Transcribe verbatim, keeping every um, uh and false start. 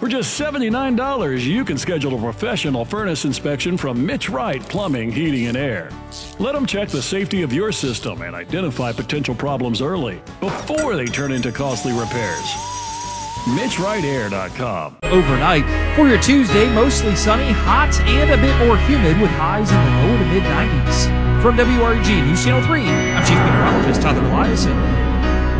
For just seventy-nine dollars, you can schedule a professional furnace inspection from Mitch Wright Plumbing, Heating, and Air. Let them check the safety of your system and identify potential problems early, before they turn into costly repairs. Mitch Wright Air dot com. Overnight, for your Tuesday, mostly sunny, hot, and a bit more humid with highs in the low to mid nineties. From W R G News Channel three, I'm Chief Meteorologist Tyler Eliason.